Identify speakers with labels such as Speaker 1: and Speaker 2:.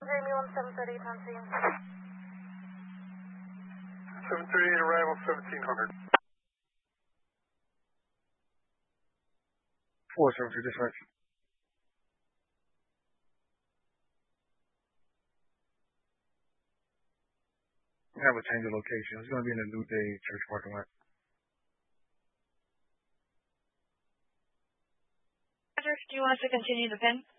Speaker 1: Jamie 1738 on scene.
Speaker 2: 738 arrival 1700.
Speaker 3: 472 dispatch. We have a change of location. It's going to be in the New Day Church parking lot.
Speaker 4: Roger, do you want us to continue the pin?